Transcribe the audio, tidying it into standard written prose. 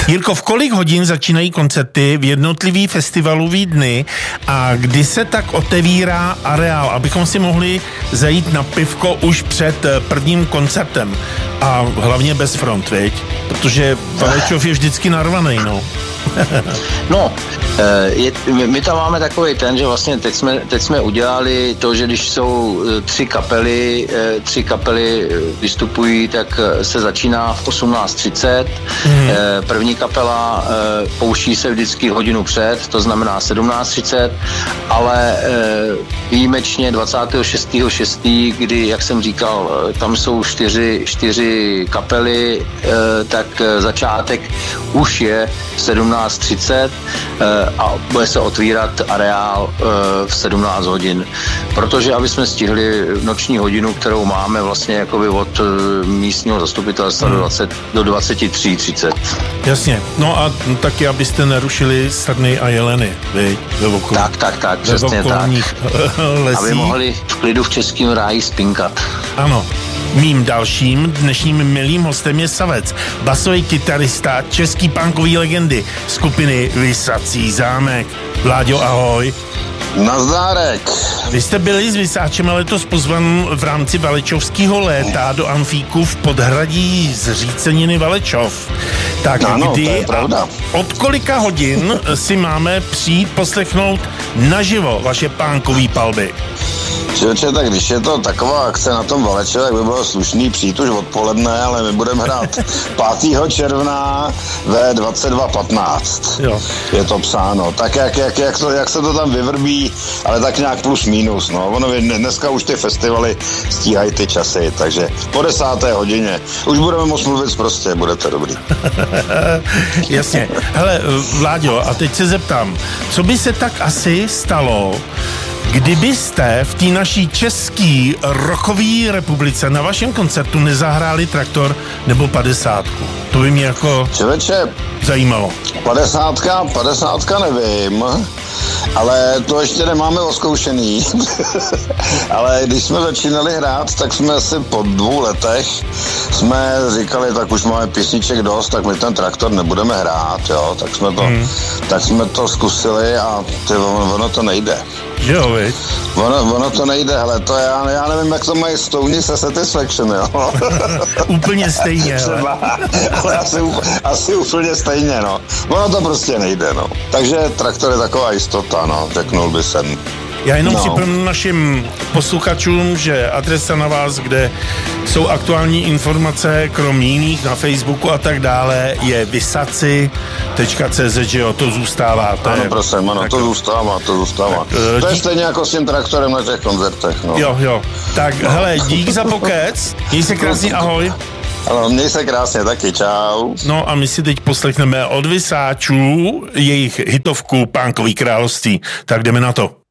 Jirko, v kolik hodin začínají koncerty v jednotlivý festivalový dny a kdy se tak otevírá areál, abychom si mohli zajít na pivko už před prvním koncertem? A hlavně bez front, viď? Protože Valečov je vždycky narvaný, no. No, my tam máme takový ten, že vlastně teď jsme udělali to, že když jsou tři kapely vystupují, tak se začíná v 18:30. První kapela pouští se vždycky hodinu před, to znamená 17:30, ale výjimečně 26.6., kdy, jak jsem říkal, tam jsou čtyři kapely, tak začátek už je 17:30 a bude se otvírat areál v 17 hodin. Protože aby jsme stihli noční hodinu, kterou máme vlastně jakoby od místního zastupitelstva do 23:30. Jasně. No a taky, abyste nerušili srny a jeleny, viď? Tak, přesně tak. Lesí. Aby mohli v klidu v českém ráji spinkat. Ano. Mým dalším dnešním milým hostem je Savec, basový kytarista český punkový legendy skupiny Visací zámek. Vláďo, ahoj. Nazdárek. Vy jste byli s Visáčem letos pozvan v rámci Valečovského léta do Amfíku v podhradí Zříceniny Valečov. Tak ano, kdy to je pravda. Od kolika hodin si máme přijít poslechnout naživo vaše punkový palby? Člověče, tak když je to taková akce na tom Valečově, tak by bylo slušný přijít už odpoledne, ale my budeme hrát 5. června ve 22:15. Jo. Je to psáno. Tak jak se to tam vyvrbí, ale tak nějak plus minus, no. Ono dneska už ty festivaly stíhají ty časy, takže po 10. hodině už budeme moct mluvit prostě, budete dobrý. Jasně. Hele, Vláďo, a teď se zeptám, co by se tak asi stalo, kdybyste v té naší české rockové republice na vašem koncertu nezahráli Traktor nebo 50? To by mě jako Člověče, zajímalo. 50 nevím, ale to ještě nemáme oskoušený. Ale když jsme začínali hrát, tak jsme asi po 2 letech jsme říkali, tak už máme písniček dost, tak my ten Traktor nebudeme hrát, jo. Tak jsme to zkusili a ono to nejde. Jo, viď? Ono to nejde, hele, to já nevím, jak to mají Stouni se Satisfaction, jo. Úplně stejně, ale asi úplně stejně, no. Ono to prostě nejde, no. Takže Traktor je taková jistota, no, řeknul by jsem. Já jenom připomenu našim posluchačům, že adresa na vás, kde jsou aktuální informace, krom jiných na Facebooku a tak dále, je visaci.cz, že jo, to zůstává. Ano, prosím, ano, to zůstává. To je stejně jako s tím Traktorem na těch koncertech, no. Jo. Tak, hele, dík za pokec, měj se krásně, ahoj. Ano, měj se krásně, taky, čau. No a my si teď poslechneme od Visáčů jejich hitovku Punkový království. Tak jdeme na to.